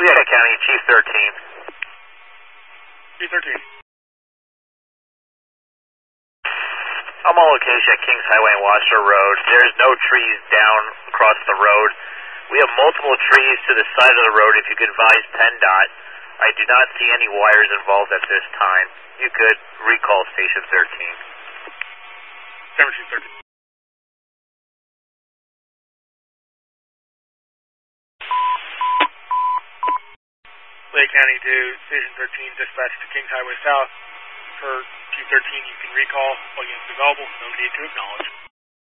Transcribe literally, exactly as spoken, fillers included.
Fleetwood County, Chief thirteen. Chief thirteen. I'm on location at Kings Highway and Wasser Road. There's no trees down across the road. We have multiple trees to the side of the road. If you could advise PennDOT, I do not see any wires involved at this time. You could recall Station thirteen. seventeen thirteen. Lake County to Station thirteen, dispatch to Kings Highway South. For Chief thirteen, you can recall. All units available, no need to acknowledge.